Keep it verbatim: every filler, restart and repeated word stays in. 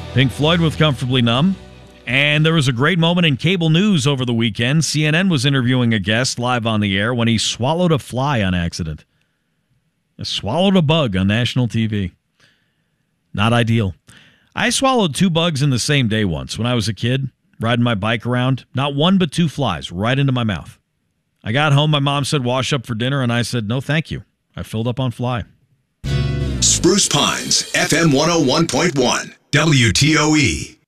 Pink Floyd with Comfortably Numb. And there was a great moment in cable news over the weekend. C N N was interviewing a guest live on the air when he swallowed a fly on accident. He swallowed a bug on national T V. Not ideal. I swallowed two bugs in the same day once when I was a kid, riding my bike around. Not one but two flies right into my mouth. I got home, my mom said, wash up for dinner, and I said, no, thank you. I filled up on fly. Spruce Pines, F M one oh one point one, W T O E.